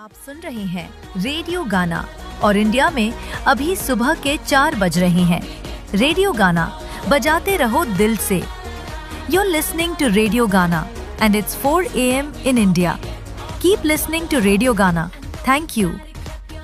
आप सुन रहे हैं रेडियो गाना और इंडिया में अभी सुबह के 4 बज रहे हैं। रेडियो गाना बजाते रहो दिल से। You're listening to Radio Ghana and it's 4 a.m. in India. Keep listening to Radio Ghana. Thank you.